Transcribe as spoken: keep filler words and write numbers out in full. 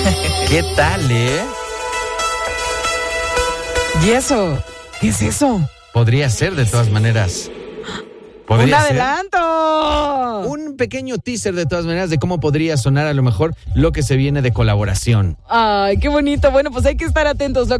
¿Qué tal, eh? ¿Y eso? ¿Qué es eso? Podría ser de todas maneras. ¡Un Podría ser adelanto! un pequeño teaser de todas maneras de cómo podría sonar a lo mejor lo que se viene de colaboración. Ay, qué bonito. Bueno, pues hay que estar atentos.